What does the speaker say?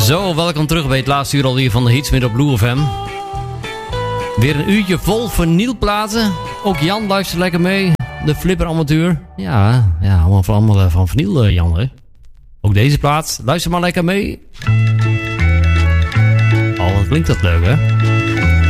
Zo, welkom terug bij het laatste uur alweer van de hits met op Blue FM. Weer een uurtje vol vinylplaten. Ook Jan luistert lekker mee. De flipper amateur. Ja, allemaal van vinyl, Jan, hè. Ook deze plaat. Luister maar lekker mee. Oh, wat klinkt dat leuk, hè.